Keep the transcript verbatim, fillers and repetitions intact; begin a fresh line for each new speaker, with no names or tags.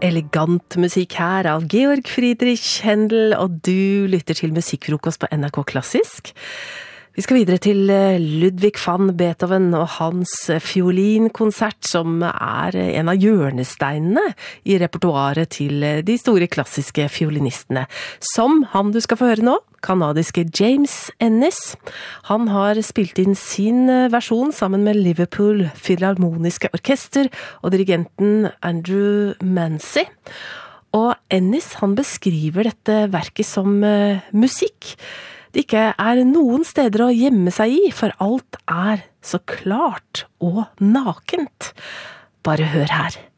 Elegant musikk her av Georg Friedrich Händel, og du lytter til Musikkfrokost på N R K Klassisk. Vi skal videre til Ludwig van Beethoven og hans fiolinkonsert, som er en av hjørnesteinene i repertoaret til de store klassiske fiolinistene. Som han du skal få høre nå, kanadiske James Ennis. Han har spilt inn sin versjon sammen med Liverpool Philharmoniske Orkester og dirigenten Andrew Mancy. Og Ennis, han beskriver dette verket som uh, musikk. Det ikke er noen steder å gjemme seg i, for alt er så klart og nakent. Bare hør her.